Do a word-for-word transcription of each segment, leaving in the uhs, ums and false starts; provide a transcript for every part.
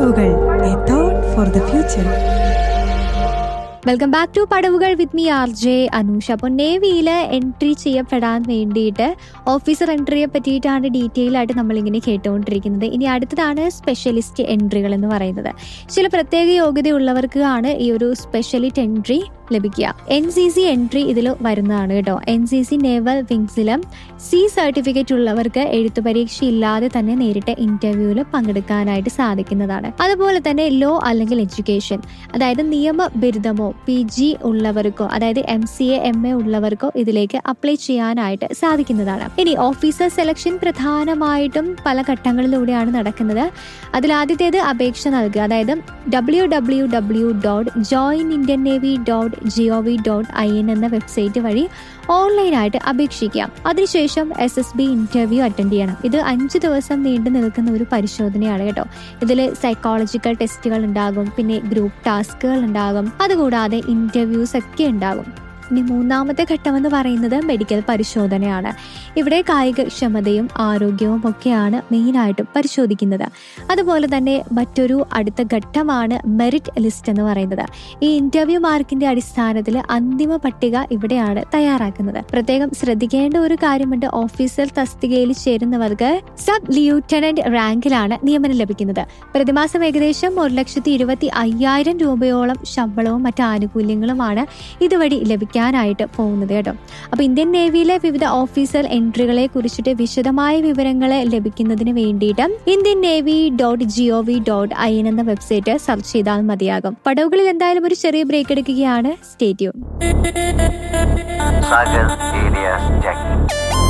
പടവുകൾ, a thought for the future. Welcome back to പടവുകൾ with me R J Anusha. അപ്പോൾ നേവിയിൽ entry ചെയ്യപ്പെടാൻ വേണ്ടിയിട്ട് ഓഫീസർ എൻട്രിയെ പറ്റിയിട്ടാണ് ഡീറ്റെയിൽ ആയിട്ട് നമ്മളിങ്ങനെ കേട്ടുകൊണ്ടിരിക്കുന്നത്. ഇനി അടുത്തതാണ് സ്പെഷ്യലിസ്റ്റ് എൻട്രികൾ എന്ന് പറയുന്നത്. ചില പ്രത്യേക യോഗ്യതയുള്ളവർക്കാണ് ഈ ഒരു സ്പെഷ്യലിസ്റ്റ് എൻട്രി ലഭിക്കുക. എൻ സി സി എൻട്രി ഇതിൽ വരുന്നതാണ് കേട്ടോ. N C C naval വിങ്സിലും C certificate ഉള്ളവർക്ക് എഴുത്തു പരീക്ഷ ഇല്ലാതെ തന്നെ നേരിട്ട് ഇന്റർവ്യൂവിൽ പങ്കെടുക്കാനായിട്ട് സാധിക്കുന്നതാണ്. അതുപോലെ തന്നെ ലോ അല്ലെങ്കിൽ എഡ്യൂക്കേഷൻ, അതായത് നിയമ ബിരുദമോ പി ജി ഉള്ളവർക്കോ, അതായത് M C A M A ഉള്ളവർക്കോ ഇതിലേക്ക് അപ്ലൈ ചെയ്യാനായിട്ട് സാധിക്കുന്നതാണ്. ഇനി ഓഫീസർ സെലക്ഷൻ പ്രധാനമായിട്ടും പല ഘട്ടങ്ങളിലൂടെയാണ് നടക്കുന്നത്. അതിലാദ്യത്തേത് അപേക്ഷ നൽകുക, അതായത് W W W dot join Indian navy dot G O V dot I N എന്ന വെബ്സൈറ്റ് വഴി ഓൺലൈനായിട്ട് അപേക്ഷിക്കാം. അതിനുശേഷം S S B interview attend ചെയ്യണം. ഇത് അഞ്ച് ദിവസം നീണ്ടു നിൽക്കുന്ന ഒരു പരിശോധനയാണ് കേട്ടോ. ഇതിൽ സൈക്കോളജിക്കൽ ടെസ്റ്റുകൾ ഉണ്ടാകും, പിന്നെ ഗ്രൂപ്പ് ടാസ്കുകൾ ഉണ്ടാകും, അതുകൂടാതെ ഇന്റർവ്യൂസ് ഒക്കെ ഉണ്ടാകും. ഇനി മൂന്നാമത്തെ ഘട്ടം എന്ന് പറയുന്നത് മെഡിക്കൽ പരിശോധനയാണ്. ഇവിടെ കായികക്ഷമതയും ആരോഗ്യവും ഒക്കെയാണ് മെയിനായിട്ടും പരിശോധിക്കുന്നത്. അതുപോലെ തന്നെ മറ്റൊരു അടുത്ത ഘട്ടമാണ് മെറിറ്റ് ലിസ്റ്റ് എന്ന് പറയുന്നത്. ഈ ഇന്റർവ്യൂ മാർക്കിന്റെ അടിസ്ഥാനത്തിൽ അന്തിമ പട്ടിക ഇവിടെയാണ് തയ്യാറാക്കുന്നത്. പ്രത്യേകം ശ്രദ്ധിക്കേണ്ട ഒരു കാര്യമുണ്ട്, ഓഫീസർ തസ്തികയിൽ ചേരുന്നവർക്ക് സബ് ലിയൂട്ടനന്റ് റാങ്കിലാണ് നിയമനം ലഭിക്കുന്നത്. പ്രതിമാസം ഏകദേശം ഒരു ലക്ഷത്തി ഇരുപത്തി അയ്യായിരം രൂപയോളം ശമ്പളവും മറ്റ് ആനുകൂല്യങ്ങളുമാണ് ഇതുവഴി ലഭിക്കുന്നത് ായിട്ട് പോകുന്നത് കേട്ടോ. അപ്പൊ ഇന്ത്യൻ നേവിയിലെ വിവിധ ഓഫീസർ എൻട്രികളെ കുറിച്ചിട്ട് വിശദമായ വിവരങ്ങൾ ലഭിക്കുന്നതിന് വേണ്ടിയിട്ട് Indian navy dot G O V dot I N എന്ന വെബ്സൈറ്റ് സെർച്ച് ചെയ്താൽ മതിയാകും. പടവുകളിൽ എന്തായാലും ഒരു ചെറിയ ബ്രേക്ക് എടുക്കുകയാണ്. Stay tune.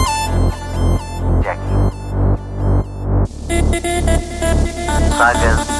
Sagas